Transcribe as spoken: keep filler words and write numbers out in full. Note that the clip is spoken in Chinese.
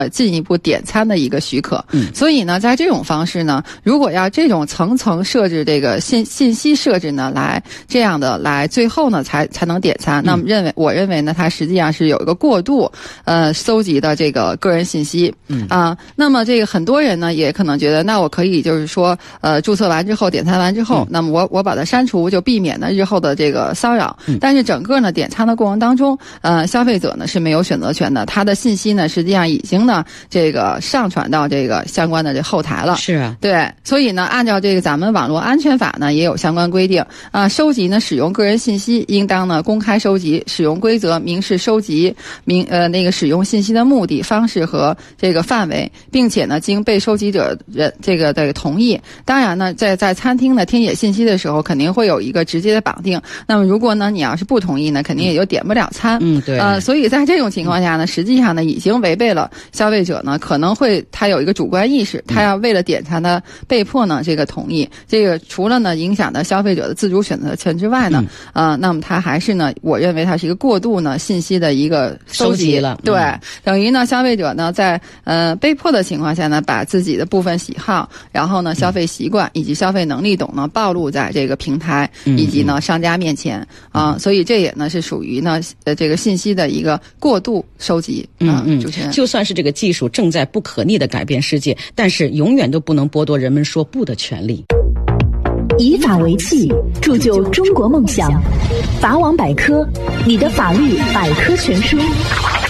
呃进一步点餐的一个许可。嗯，所以呢，在这种方式呢，如果要这种层层设置这个信信息设置呢，来这样的来最后呢才才能点餐，那么认为我认为呢，它实际上是有一个过度呃搜集的这个个人信息。嗯啊，那么这个很多人呢也可能觉得，那我可以就是说呃注册完之后点餐完之后，嗯、那么我我把它删除，就避免呢日后的这个骚扰。嗯、但是整个呢点餐的过程当中，呃消费者呢是没有选择权的，他的信息呢实际上已经呢这个上传到这个相关的这后台了。 是啊， 对，所以呢按照这个咱们网络安全法呢也有相关规定啊、呃，收集呢使用个人信息应当呢公开收集，使用规则明示收集明呃那个使用信息的目的、方式和这个范围，并且呢经被收集者人这个的同意。当然呢，在在餐厅呢填写信息的时候，肯定会有一个直接的绑定。那么如果呢你要是不同意呢，肯定也就点不了餐。 嗯，对。 呃，所以在这种情况下呢，实际上呢已经违背了消费者呢可能会他有一个主观意识，他要为了点餐呢被迫呢这个同意。这个除了呢影响到消费者的自主选择权之外呢，嗯、呃，那么它还是呢，我认为它是一个过度呢信息的一个收集了。 对， 嗯、 等于呢消费者呢在呃被迫的情况下呢，把自己的部分喜好，然后呢消费习惯以及消费能力等呢暴露在这个平台以及呢商家面前啊、呃，所以这也呢是属于呢呃这个信息的一个过度收集。 嗯嗯， 主持人， 就算是这个技术正在不可逆的改变世界，但是永远都不能剥夺人们说不的权利。 以法为器，铸就中国梦想。法网百科，你的法律百科全书。